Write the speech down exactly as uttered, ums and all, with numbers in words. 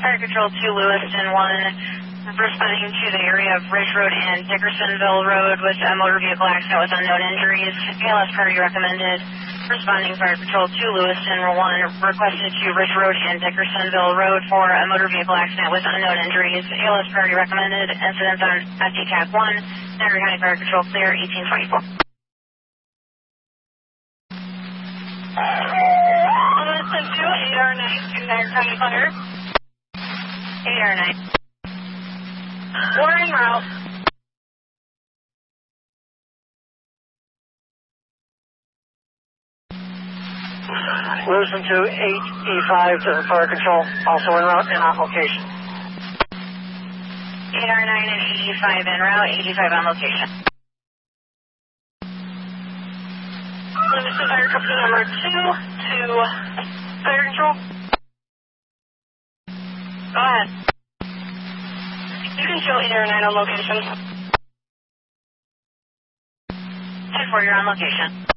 Fire Control two, Lewiston one, responding to the area of Ridge Road and Dickersonville Road with a motor vehicle accident with unknown injuries. A L S priority recommended. Responding Fire Patrol two, Lewiston one, requested to Ridge Road and Dickersonville Road for a motor vehicle accident with unknown injuries. A L S priority recommended. Incidents on S D C A C one. Niagara County Fire Control clear, eighteen twenty-four. Lewiston two, eight R nine to Niagara County Fire. eight R nine. We're en route. Lewiston two, eight E five to Fire Control, also en route and on location. eight R nine and eighty-five en route, eighty-five on location. Lewiston Fire Company number two to Fire Control. Go ahead. You can show eight R nine on location. ten four, you're on location.